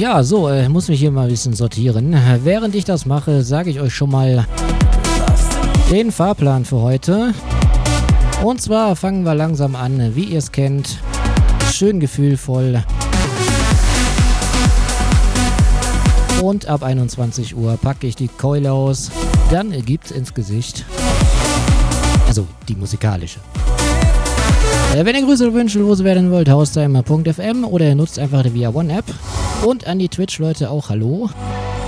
Ja, so, muss mich hier mal ein bisschen sortieren. Während ich das mache, sage ich euch schon mal den Fahrplan für heute. Und zwar fangen wir langsam an, wie ihr es kennt. Schön gefühlvoll. Und ab 21 Uhr packe ich die Keule aus. Dann gibt's ins Gesicht. Also die musikalische. Wenn ihr Grüße oder Wünsche loswerden wollt, haustime.fm oder ihr nutzt einfach die Via One App. Und an die Twitch-Leute auch hallo.